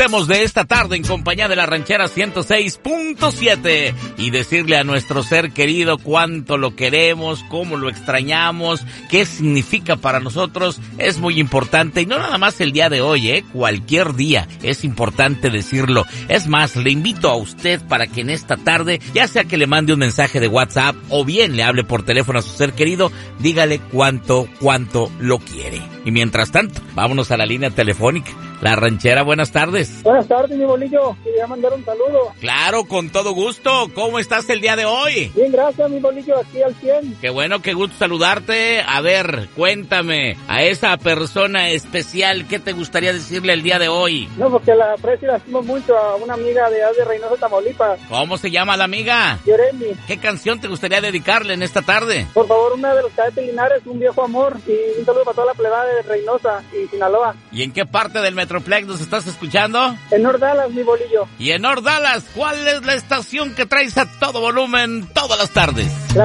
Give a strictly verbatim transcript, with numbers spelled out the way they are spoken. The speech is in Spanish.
Disfrutemos de esta tarde en compañía de la Ranchera ciento seis punto siete y decirle a nuestro ser querido cuánto lo queremos, cómo lo extrañamos, qué significa para nosotros. Es muy importante, y no nada más el día de hoy, ¿eh? Cualquier día es importante decirlo. Es más, le invito a usted para que en esta tarde, ya sea que le mande un mensaje de WhatsApp o bien le hable por teléfono a su ser querido, dígale cuánto, cuánto lo quiere. Y mientras tanto, vámonos a la línea telefónica. La Ranchera, buenas tardes. Buenas tardes, mi bolillo. Quería mandar un saludo. Claro, con todo gusto. ¿Cómo estás el día de hoy? Bien, gracias, mi bolillo, aquí al cien. Qué bueno, qué gusto saludarte. A ver, cuéntame, a esa persona especial, ¿qué te gustaría decirle el día de hoy? No, porque la aprecio y la estimo mucho a una amiga de de Reynosa, Tamaulipas. ¿Cómo se llama la amiga? Yoremi. ¿Qué canción te gustaría dedicarle en esta tarde? Por favor, una de los Cadetes Linares, Un Viejo Amor. Y un saludo para toda la plebada de Reynosa y Sinaloa. ¿Y en qué parte del Metroplex nos estás escuchando? En North Dallas, mi bolillo. Y en North Dallas, ¿cuál es la estación que traes a todo volumen todas las tardes?